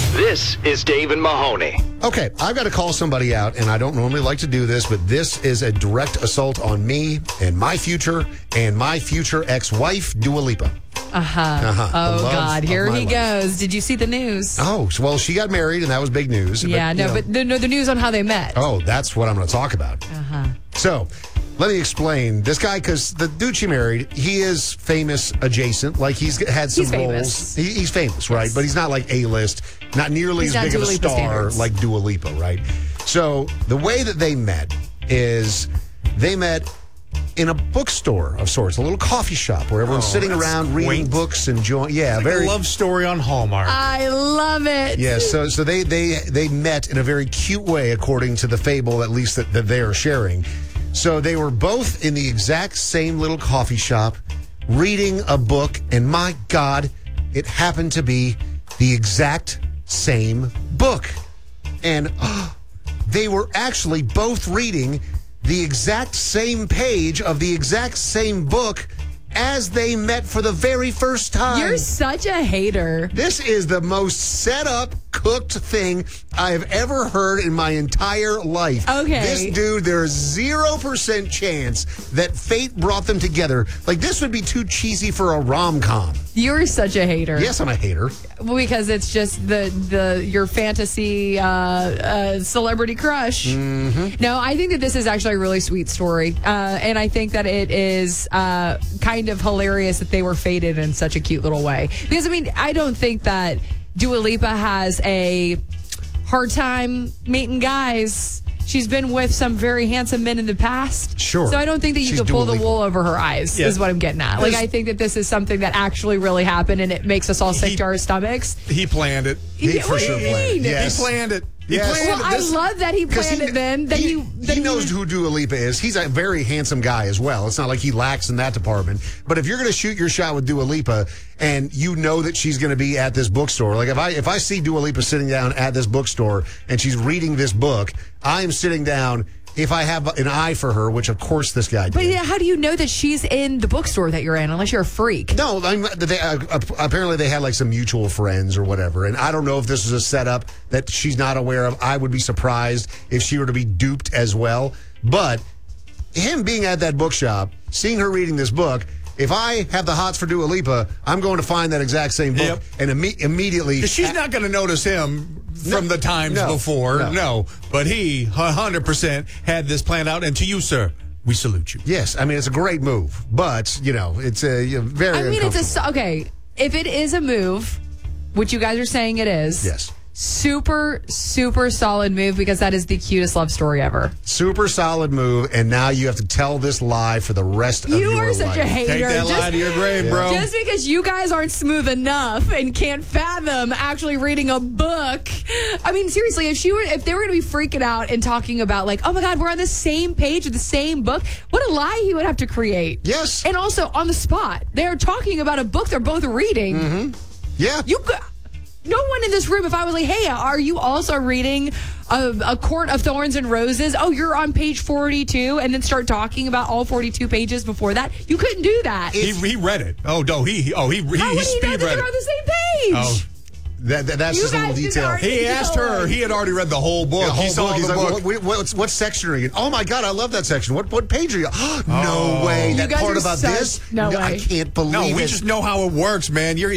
This is Dave and Mahoney. Okay, I've got to call somebody out, and I don't normally like to do this, but this is a direct assault on me and my future ex-wife, Dua Lipa. Oh, God. Here he life. goes. Did you see the news? Oh, well, she got married, and that was big news. Yeah, but the news on how they met. Oh, that's what I'm going to talk about. So, let me explain. This guy, because the dude she married, he is famous adjacent. Like, he's had some roles. He's famous, right? But he's not like A-list, not nearly as big of a star like Dua Lipa, right? So, the way that they met is they met in a bookstore of sorts, a little coffee shop where everyone's sitting around reading books, enjoying. Yeah, like very a love story on Hallmark. I love it. Yeah, so they met in a very cute way, according to the fable, at least that they are sharing. So they were both in the exact same little coffee shop, reading a book, and my God, it happened to be the exact same book, and they were actually both reading the exact same page of the exact same book as they met for the very first time. You're such a hater. This is the most set up, cooked thing I have ever heard in my entire life. Okay. This dude, there's 0% chance that fate brought them together. Like, this would be too cheesy for a rom-com. You're such a hater. Yes, I'm a hater. Well, because it's just your fantasy celebrity crush. Mm-hmm. No, I think that this is actually a really sweet story. And I think that it is kind of hilarious that they were fated in such a cute little way. Because, I mean, I don't think that Dua Lipa has a hard time meeting guys. She's been with some very handsome men in the past. Sure. So I don't think that you could pull the wool over her eyes, is what I'm getting at. Like, I think that this is something that actually really happened, and it makes us all sick to our stomachs. He planned it. He for sure planned it. Yes. He planned it. Well, I love that he planned it then. He knows who Dua Lipa is. He's a very handsome guy as well. It's not like he lacks in that department. But if you're going to shoot your shot with Dua Lipa and you know that she's going to be at this bookstore, like if I see Dua Lipa sitting down at this bookstore and she's reading this book, I am sitting down. If I have an eye for her, which of course this guy did. But yeah, how do you know that she's in the bookstore that you're in, unless you're a freak? No, apparently they had like some mutual friends or whatever, and I don't know if this is a setup that she's not aware of. I would be surprised if she were to be duped as well. But him being at that bookshop, seeing her reading this book, if I have the hots for Dua Lipa, I'm going to find that exact same book and immediately. She's not going to notice him from the times before. No. But he 100% had this planned out. And to you, sir, we salute you. Yes. I mean, it's a great move. But, it's a very uncomfortable. Okay, if it is a move, which you guys are saying it is. Yes. Super, super solid move, because that is the cutest love story ever. Super solid move, and now you have to tell this lie for the rest of your life. You are such a hater. Take that lie to your grave, bro. Just because you guys aren't smooth enough and can't fathom actually reading a book. I mean, seriously, if they were going to be freaking out and talking about, like, oh my God, we're on the same page of the same book, what a lie he would have to create. Yes. And also on the spot, they're talking about a book they're both reading. Mm-hmm. Yeah. No one in this room, if I was like, hey, are you also reading a Court of Thorns and Roses? Oh, you're on page 42, and then start talking about all 42 pages before that? You couldn't do that. He read it. Oh, no, he speed How would he know that they're on the same page? Oh. That's just a little detail. He asked her. He had already read the whole book. The whole he saw book. He's the like, book. what section are you in? Oh, my God, I love that section. What page are you? No way. That part about this? No way. I can't believe it. No, we just know how it works, man.